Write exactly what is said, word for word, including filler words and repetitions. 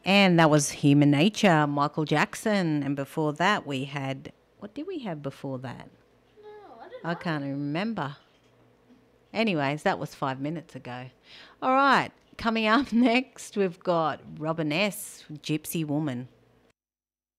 And that was Human Nature, Michael Jackson. And before that, we had, what did we have before that? No, I don't I know. can't remember. Anyways, that was five minutes ago. All right, coming up next, we've got Robin S., Gypsy Woman.